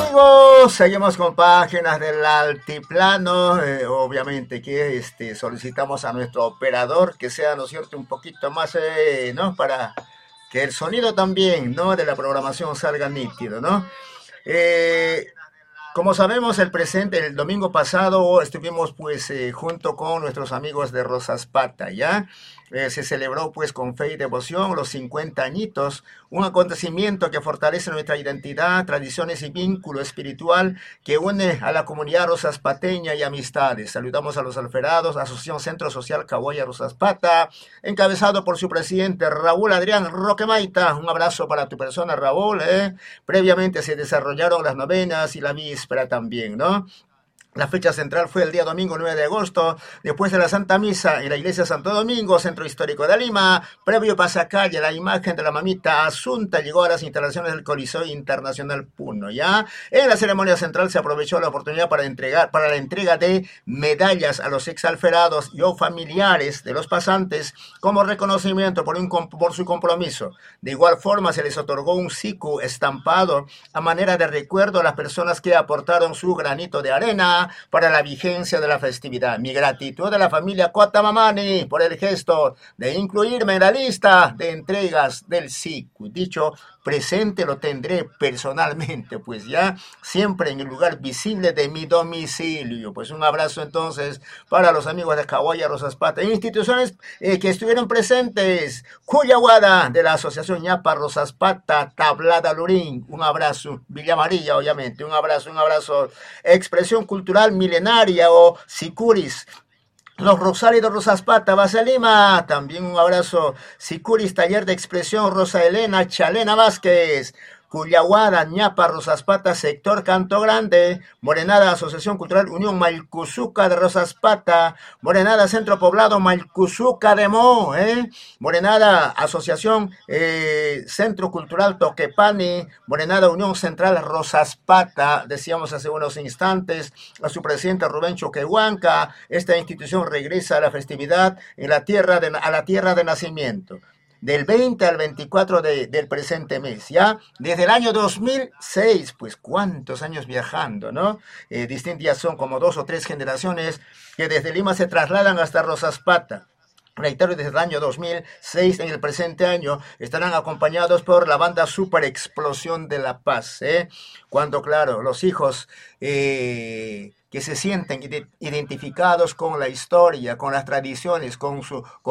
amigos, seguimos con páginas del altiplano. Obviamente que solicitamos a nuestro operador que sea, ¿no es cierto?, un poquito más, ¿no? Para que el sonido también, ¿no?, de la programación salga nítido, ¿no? Eh, Como sabemos, el domingo pasado estuvimos pues junto con nuestros amigos de Rosas Pata, ¿ya? Se celebró pues con fe y devoción los 50 añitos, un acontecimiento que fortalece nuestra identidad, tradiciones y vínculo espiritual que une a la comunidad rosaspateña y amistades. Saludamos a los alferados, Asociación Centro Social Caboya Rosas Pata, encabezado por su presidente Raúl Adrián Roquemaita. Un abrazo para tu persona, Raúl, ¿eh? Previamente se desarrollaron las novenas y la víspera también, ¿no? La fecha central fue el día domingo 9 de agosto, después de la Santa Misa en la Iglesia Santo Domingo, Centro Histórico de Lima. Previo pasacalle, la imagen de la mamita Asunta llegó a las instalaciones del Coliseo Internacional Puno, ¿ya? En la ceremonia central se aprovechó la oportunidad para la entrega de medallas a los exalferados y o familiares de los pasantes como reconocimiento por su compromiso. De igual forma se les otorgó un siku estampado a manera de recuerdo a las personas que aportaron su granito de arena para la vigencia de la festividad. Mi gratitud a la familia Cotamamani por el gesto de incluirme en la lista de entregas del SICU. Dicho presente lo tendré personalmente, pues ya siempre en el lugar visible de mi domicilio. Pues un abrazo entonces para los amigos de Caboya Rosas Pata. Instituciones que estuvieron presentes: Cuyaguada de la Asociación Ñapa Rosas Pata, Tablada Lurín, un abrazo. Villa María, obviamente, un abrazo. Expresión Cultural Milenaria o Sicuris. Los Rosarios de Rosas Pata, Base Lima, también un abrazo. Sicuris, Taller de Expresión Rosa Elena Chalena Vázquez. Cuyaguada, Ñapa, Rosas Pata, Sector Canto Grande. Morenada, Asociación Cultural Unión Malcuzuca de Rosas Pata. Morenada, Centro Poblado Malcuzuca de Mo, Morenada, Asociación Centro Cultural Toquepani. Morenada, Unión Central Rosas Pata. Decíamos hace unos instantes a su presidente Rubén Choquehuanca. Esta institución regresa a la festividad a la tierra de nacimiento del 20 al 24 del presente mes, ¿ya? Desde el año 2006, pues cuántos años viajando, ¿no? Distintas son como 2 o 3 generaciones que desde Lima se trasladan hasta Rosas Pata. Reitero, desde el año 2006, en el presente año, estarán acompañados por la banda Super Explosión de la Paz, Cuando, claro, los hijos que se sienten identificados con la historia, con las tradiciones, con